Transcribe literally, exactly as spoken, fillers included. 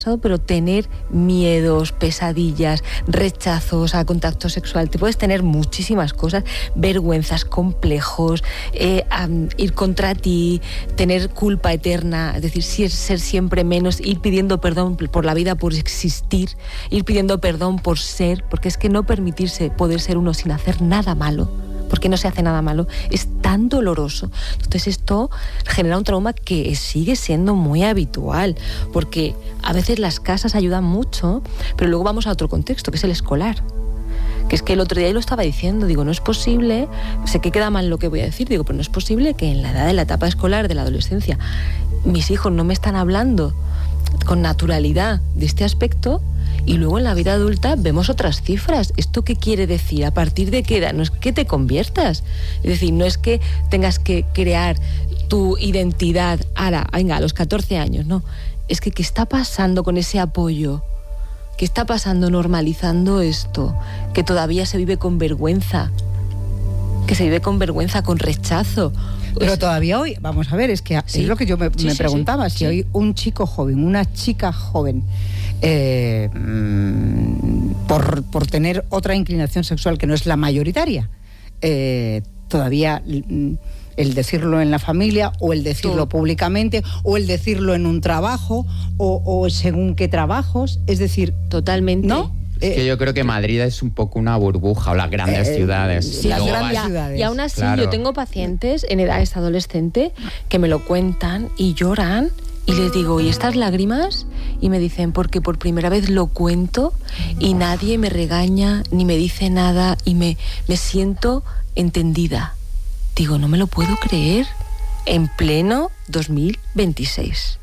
pero tener miedos, pesadillas, rechazos a contacto sexual, te puedes tener muchísimas cosas, vergüenzas, complejos, eh, um, ir contra ti, tener culpa eterna, es decir, ser, ser siempre menos, ir pidiendo perdón por la vida, por existir, ir pidiendo perdón por ser, porque es que no permitirse poder ser uno sin hacer nada malo, porque no se hace nada malo, es tan doloroso. Entonces esto genera un trauma que sigue siendo muy habitual, porque a veces las casas ayudan mucho, pero luego vamos a otro contexto, que es el escolar. Que es que el otro día yo lo estaba diciendo, digo, no es posible, sé que queda mal lo que voy a decir, digo, pero no es posible que en la edad de la etapa escolar, de la adolescencia, mis hijos no me están hablando con naturalidad de este aspecto, y luego en la vida adulta vemos otras cifras. ¿Esto qué quiere decir? ¿A partir de qué edad? No es que te conviertas, es decir, no es que tengas que crear tu identidad ahora, venga, a los catorce años, no. Es que ¿qué está pasando con ese apoyo? ¿Qué está pasando normalizando esto? Que todavía se vive con vergüenza, que se vive con vergüenza, con rechazo. Pero todavía hoy, vamos a ver, es que sí. es lo que yo me, sí, me sí, preguntaba, sí, si sí. hoy un chico joven, una chica joven, eh, por, por tener otra inclinación sexual que no es la mayoritaria, eh, todavía el decirlo en la familia, o el decirlo Tú. públicamente, o el decirlo en un trabajo, o, o según qué trabajos, es decir... Totalmente. ¿No? Es que yo creo que Madrid es un poco una burbuja, o las grandes eh, ciudades. Sí, las grandes vas... ciudades. Y aún así, claro. yo tengo pacientes en edades adolescente que me lo cuentan y lloran, y les digo, ¿y estas lágrimas? Y me dicen, porque por primera vez lo cuento y nadie me regaña ni me dice nada, y me, me siento entendida. Digo, no me lo puedo creer, en pleno dos mil veintiséis.